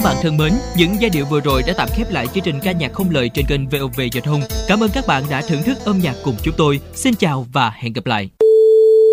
bạn thân mến, những giai điệu vừa rồi đã tạm khép lại chương trình ca nhạc không lời trên kênh VOV Giao thông. Cảm ơn các bạn đã thưởng thức âm nhạc cùng chúng tôi. Xin chào và hẹn gặp lại.